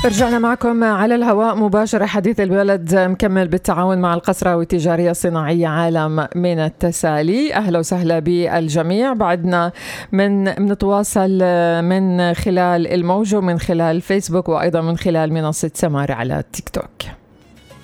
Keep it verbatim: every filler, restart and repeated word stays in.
رجعنا معكم على الهواء مباشرة. حديث البلد مكمل بالتعاون مع القصراوي التجارية الصناعية عالم من التسالي. أهلا وسهلا بالجميع. بعدنا من نتواصل من خلال الموج ومن خلال فيسبوك وأيضا من خلال منصة سمار على تيك توك.